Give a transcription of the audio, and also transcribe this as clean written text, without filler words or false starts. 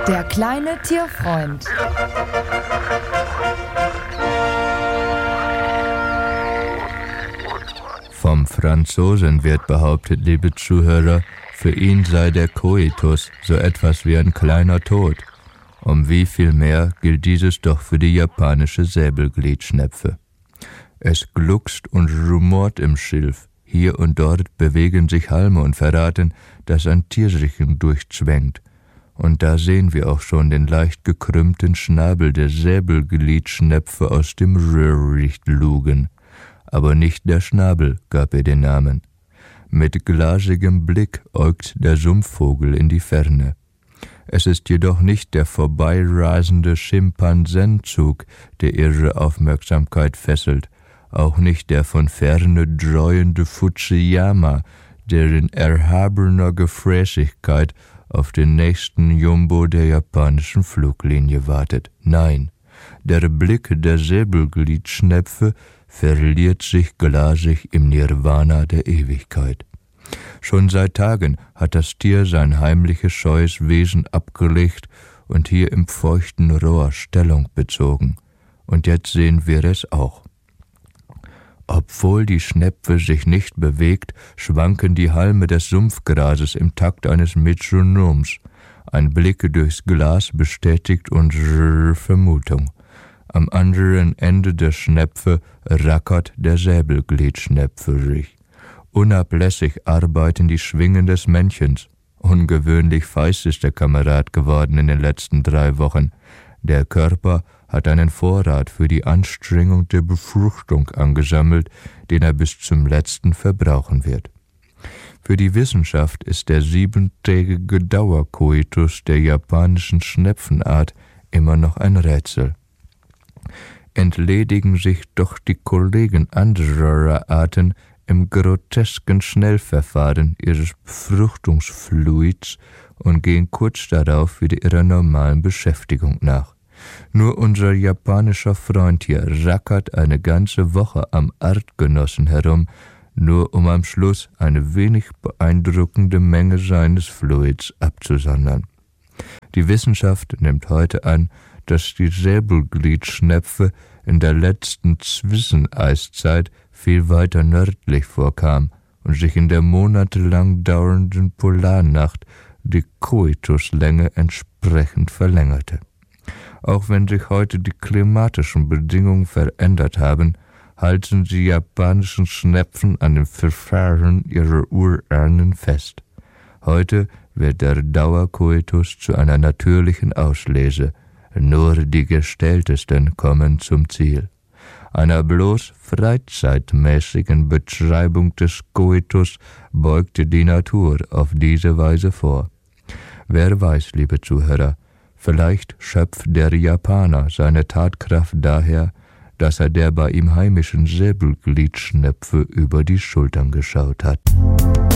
Der kleine Tierfreund. Vom Franzosen wird behauptet, liebe Zuhörer, für ihn sei der Koitus so etwas wie ein kleiner Tod. Um wie viel mehr gilt dieses doch für die japanische Säbelgliedschnepfe. Es gluckst und rumort im Schilf. Hier und dort bewegen sich Halme und verraten, dass ein Tier sich hindurchzwängt. Und da sehen wir auch schon den leicht gekrümmten Schnabel der Säbelgliedschnepfe aus dem Röhricht lugen. Aber nicht der Schnabel gab ihr den Namen. Mit glasigem Blick äugt der Sumpfvogel in die Ferne. Es ist jedoch nicht der vorbeirasende Schimpansenzug, der ihre Aufmerksamkeit fesselt, auch nicht der von ferne dreuende Fujiyama, der in erhabener Gefräßigkeit auf den nächsten Jumbo der japanischen Fluglinie wartet. Nein, der Blick der Säbelgliedschnepfe verliert sich glasig im Nirvana der Ewigkeit. Schon seit Tagen hat das Tier sein heimliches scheues Wesen abgelegt und hier im feuchten Rohr Stellung bezogen. Und jetzt sehen wir es auch. Obwohl die Schnepfe sich nicht bewegt, schwanken die Halme des Sumpfgrases im Takt eines Metronoms. Ein Blick durchs Glas bestätigt unsere Vermutung. Am anderen Ende der Schnepfe rackert der Säbelgliedschnepferich. Unablässig arbeiten die Schwingen des Männchens. Ungewöhnlich feist ist der Kamerad geworden in den letzten 3 Wochen. Der Körper hat einen Vorrat für die Anstrengung der Befruchtung angesammelt, den er bis zum letzten verbrauchen wird. Für die Wissenschaft ist der 7-tägige Dauerkoitus der japanischen Schnepfenart immer noch ein Rätsel. Entledigen sich doch die Kollegen anderer Arten im grotesken Schnellverfahren ihres Befruchtungsfluids und gehen kurz darauf wieder ihrer normalen Beschäftigung nach. Nur unser japanischer Freund hier rackert eine ganze Woche am Artgenossen herum, nur um am Schluss eine wenig beeindruckende Menge seines Fluids abzusondern. Die Wissenschaft nimmt heute an, dass die Säbelgliedschnepfe in der letzten Zwischeneiszeit viel weiter nördlich vorkam und sich in der monatelang dauernden Polarnacht die Koituslänge entsprechend verlängerte. Auch wenn sich heute die klimatischen Bedingungen verändert haben, halten die japanischen Schnepfen an dem Verfahren ihrer Urahnen fest. Heute wird der Dauerkoitus zu einer natürlichen Auslese. Nur die Gestelltesten kommen zum Ziel. Einer bloß freizeitmäßigen Beschreibung des Koitus beugte die Natur auf diese Weise vor. Wer weiß, liebe Zuhörer, vielleicht schöpft der Japaner seine Tatkraft daher, dass er der bei ihm heimischen Säbelgliedschnepfe über die Schultern geschaut hat.